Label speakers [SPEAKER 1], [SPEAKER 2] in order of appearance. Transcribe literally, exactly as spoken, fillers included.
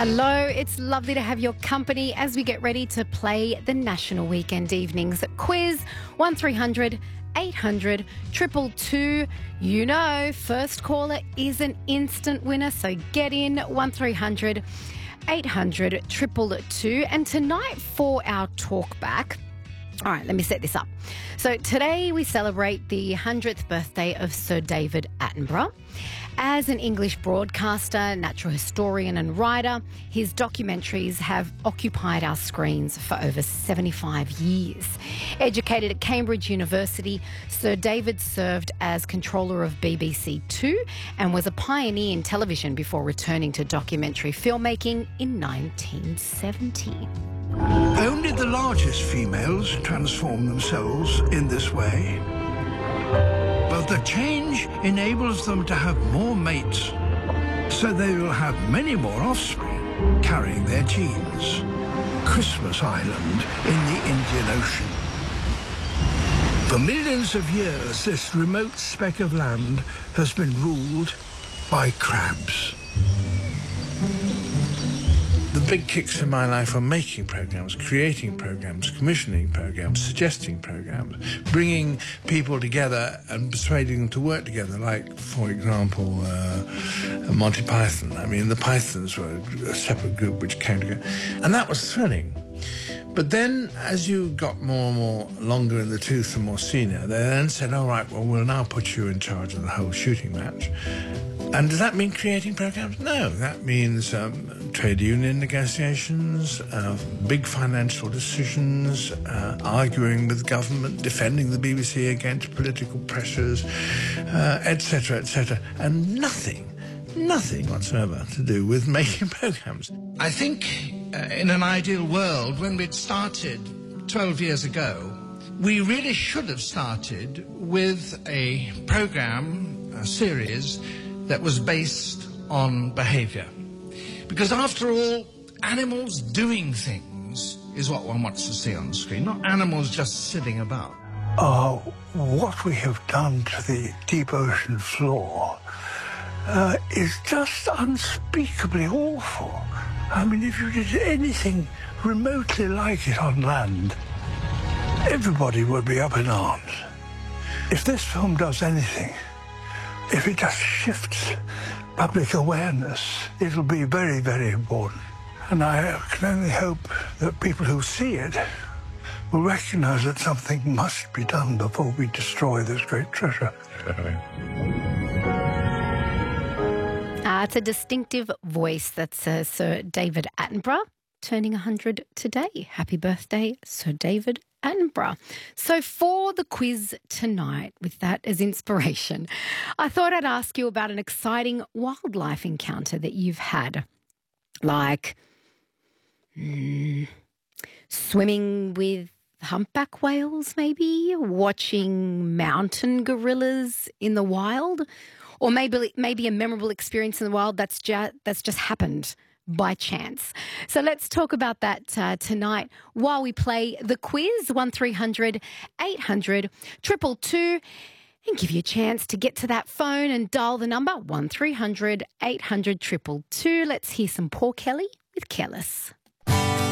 [SPEAKER 1] Hello, it's lovely to have your company as we get ready to play the National Weekend Evenings Quiz. one three hundred eight hundred two two two. You know, first caller is an instant winner, so get in one three hundred eight hundred two two two. And tonight for our talk back, all right, let me set this up. So today we celebrate the hundredth birthday of Sir David Attenborough. As an English broadcaster, natural historian and writer, his documentaries have occupied our screens for over seventy-five years. Educated at Cambridge University, Sir David served as controller of B B C Two and was a pioneer in television before returning to documentary filmmaking in nineteen seventy.
[SPEAKER 2] Only the largest females transform themselves in this way. But the change enables them to have more mates, so they will have many more offspring carrying their genes. Christmas Island in the Indian Ocean. For millions of years, this remote speck of land has been ruled by crabs.
[SPEAKER 3] The big kicks in my life are making programs, creating programs, commissioning programs, suggesting programs, bringing people together and persuading them to work together, like, for example, uh, Monty Python. I mean, the Pythons were a separate group which came together, and that was thrilling. But then, as you got more and more longer in the tooth and more senior, they then said, all right, well, we'll now put you in charge of the whole shooting match. And does that mean creating programs? No, that means um, trade union negotiations, uh, big financial decisions, uh, arguing with government, defending the B B C against political pressures, uh, et cetera, et cetera. And nothing, nothing whatsoever to do with making programs.
[SPEAKER 4] I think uh, in an ideal world, when we'd started twelve years ago, we really should have started with a program, a series, that was based on behaviour. Because after all, animals doing things is what one wants to see on the screen, not animals just sitting about.
[SPEAKER 2] Uh, what we have done to the deep ocean floor uh, is just unspeakably awful. I mean, if you did anything remotely like it on land, everybody would be up in arms. If this film does anything, if it just shifts public awareness, it'll be very, very important. And I can only hope that people who see it will recognise that something must be done before we destroy this great treasure.
[SPEAKER 1] Uh, it's a distinctive voice. That's uh, Sir David Attenborough, turning one hundred today. Happy birthday, Sir David Attenborough. So for the quiz tonight, with that as inspiration, I thought I'd ask you about an exciting wildlife encounter that you've had, like mm, swimming with humpback whales, maybe watching mountain gorillas in the wild, or maybe maybe a memorable experience in the wild that's just that's just happened by chance. So let's talk about that uh, tonight while we play the quiz, one three hundred eight hundred two two two, and give you a chance to get to that phone and dial the number one three hundred eight hundred two two two. Let's hear some Paul Kelly with Careless.